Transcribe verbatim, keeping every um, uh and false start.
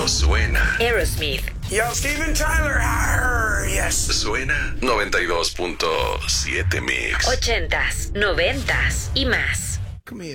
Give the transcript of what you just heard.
cuando suena Aerosmith. Yo, Steven Tyler. Arr, yes. Suena noventa y dos punto siete Mix. Ochentas, noventas y más. Come here.